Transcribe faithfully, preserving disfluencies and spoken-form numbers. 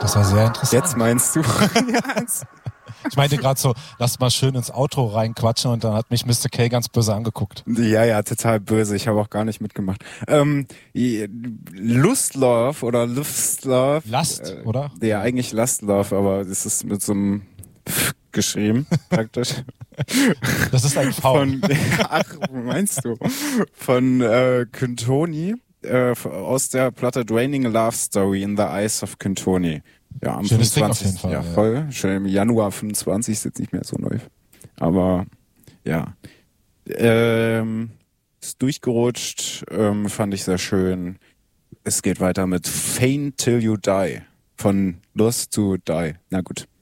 Das war sehr interessant. Jetzt meinst du? Ich meinte gerade so, lass mal schön ins Outro reinquatschen und dann hat mich Mister K ganz böse angeguckt. Ja, ja, total böse. Ich habe auch gar nicht mitgemacht. Ähm, Lustlove oder Lustlove. Last, äh, oder? Ja, eigentlich Lustlove, aber das ist mit so einem Pf geschrieben, praktisch. Das ist ein V. Von, ach, meinst du? Von äh, Quintoni, äh, aus der Platte Draining Love Story in the Eyes of Quintoni. Ja, am Schönes Ding auf fünfundzwanzigsten jeden Fall. Ja, Ja. voll. Schon im Januar fünfundzwanzig ist jetzt nicht mehr so neu. Aber ja. Ähm, ist durchgerutscht, ähm, fand ich sehr schön. Es geht weiter mit Faint Till You Die von Lost to Die. Na gut.